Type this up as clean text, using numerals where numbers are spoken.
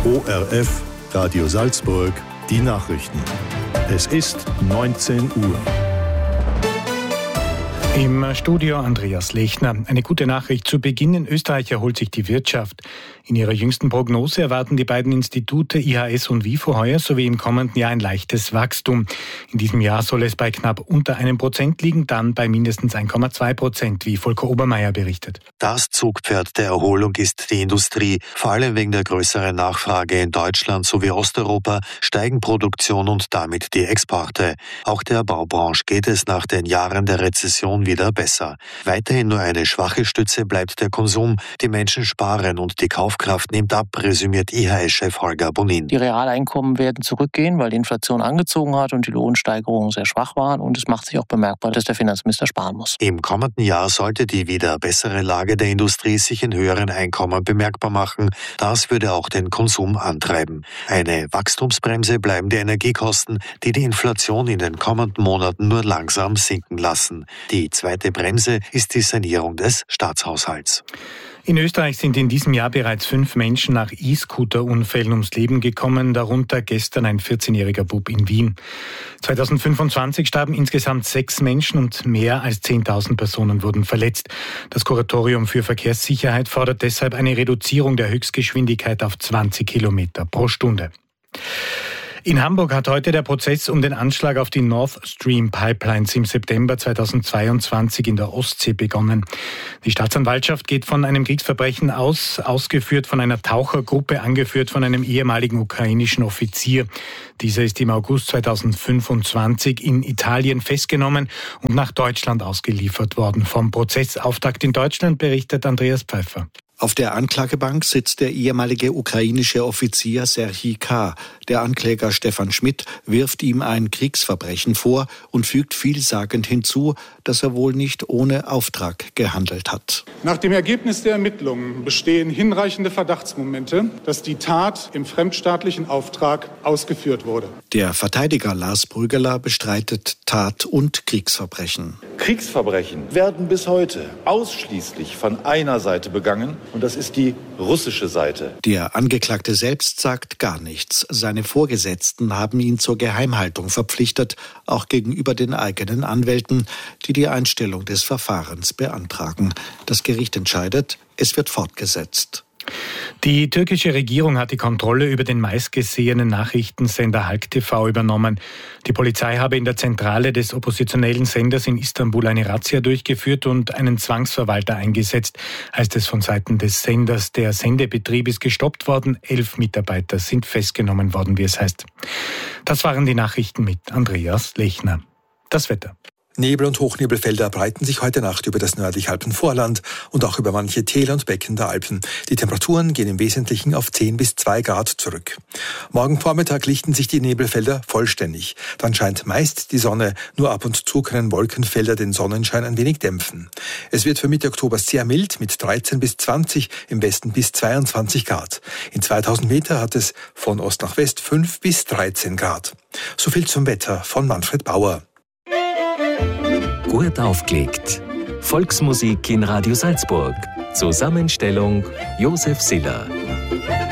ORF, Radio Salzburg, die Nachrichten. Es ist 19 Uhr. Im Studio Andreas Lechner. Eine gute Nachricht zu Beginn: In Österreich erholt sich die Wirtschaft. In ihrer jüngsten Prognose erwarten die beiden Institute IHS und WIFO heuer sowie im kommenden Jahr ein leichtes Wachstum. In diesem Jahr soll es bei knapp unter 1% liegen, dann bei mindestens 1,2%, wie Volker Obermeier berichtet. Das Zugpferd der Erholung ist die Industrie. Vor allem wegen der größeren Nachfrage in Deutschland sowie Osteuropa steigen Produktion und damit die Exporte. Auch der Baubranche geht es nach den Jahren der Rezession wieder besser. Weiterhin nur eine schwache Stütze bleibt der Konsum. Die Menschen sparen und die Kaufkraft nimmt ab, resümiert IHS-Chef Holger Bonin. Die Realeinkommen werden zurückgehen, weil die Inflation angezogen hat und die Lohnsteigerungen sehr schwach waren. Und es macht sich auch bemerkbar, dass der Finanzminister sparen muss. Im kommenden Jahr sollte die wieder bessere Lage der Industrie sich in höheren Einkommen bemerkbar machen. Das würde auch den Konsum antreiben. Eine Wachstumsbremse bleiben die Energiekosten, die die Inflation in den kommenden Monaten nur langsam sinken lassen. Die zweite Bremse ist die Sanierung des Staatshaushalts. In Österreich sind in diesem Jahr bereits 5 Menschen nach E-Scooter-Unfällen ums Leben gekommen, darunter gestern ein 14-jähriger Bub in Wien. 2025 starben insgesamt 6 Menschen und mehr als 10.000 Personen wurden verletzt. Das Kuratorium für Verkehrssicherheit fordert deshalb eine Reduzierung der Höchstgeschwindigkeit auf 20 Kilometer pro Stunde. In Hamburg hat heute der Prozess um den Anschlag auf die Nord Stream Pipelines im September 2022 in der Ostsee begonnen. Die Staatsanwaltschaft geht von einem Kriegsverbrechen aus, ausgeführt von einer Tauchergruppe, angeführt von einem ehemaligen ukrainischen Offizier. Dieser ist im August 2025 in Italien festgenommen und nach Deutschland ausgeliefert worden. Vom Prozessauftakt in Deutschland berichtet Andreas Pfeiffer. Auf der Anklagebank sitzt der ehemalige ukrainische Offizier Serhij K. Der Ankläger Stefan Schmidt wirft ihm ein Kriegsverbrechen vor und fügt vielsagend hinzu, dass er wohl nicht ohne Auftrag gehandelt hat. Nach dem Ergebnis der Ermittlungen bestehen hinreichende Verdachtsmomente, dass die Tat im fremdstaatlichen Auftrag ausgeführt wurde. Der Verteidiger Lars Brüggeler bestreitet Tat- und Kriegsverbrechen. Kriegsverbrechen werden bis heute ausschließlich von einer Seite begangen, und das ist die russische Seite. Der Angeklagte selbst sagt gar nichts. Seine Vorgesetzten haben ihn zur Geheimhaltung verpflichtet, auch gegenüber den eigenen Anwälten, die die Einstellung des Verfahrens beantragen. Das Gericht entscheidet, es wird fortgesetzt. Die türkische Regierung hat die Kontrolle über den meistgesehenen Nachrichtensender Halk TV übernommen. Die Polizei habe in der Zentrale des oppositionellen Senders in Istanbul eine Razzia durchgeführt und einen Zwangsverwalter eingesetzt, heißt es von Seiten des Senders. Der Sendebetrieb ist gestoppt worden, 11 Mitarbeiter sind festgenommen worden, wie es heißt. Das waren die Nachrichten mit Andreas Lechner. Das Wetter. Nebel- und Hochnebelfelder breiten sich heute Nacht über das nördliche Alpenvorland und auch über manche Täler und Becken der Alpen. Die Temperaturen gehen im Wesentlichen auf 10 bis 2 Grad zurück. Morgen Vormittag lichten sich die Nebelfelder vollständig. Dann scheint meist die Sonne, nur ab und zu können Wolkenfelder den Sonnenschein ein wenig dämpfen. Es wird für Mitte Oktober sehr mild mit 13 bis 20, im Westen bis 22 Grad. In 2000 Meter hat es von Ost nach West 5 bis 13 Grad. So viel zum Wetter von Manfred Bauer. Gut aufgelegt. Volksmusik in Radio Salzburg. Zusammenstellung Josef Siller.